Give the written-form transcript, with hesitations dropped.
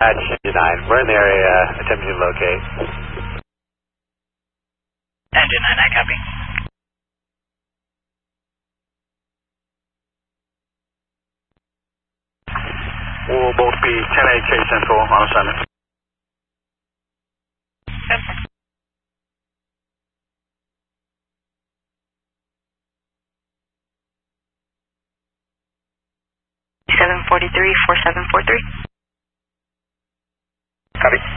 Engine 9. We're in the area attempting to locate. Engine 9, I copy. We'll both be 10-8 K Central on assignment. Yep. 743-4743. Copy.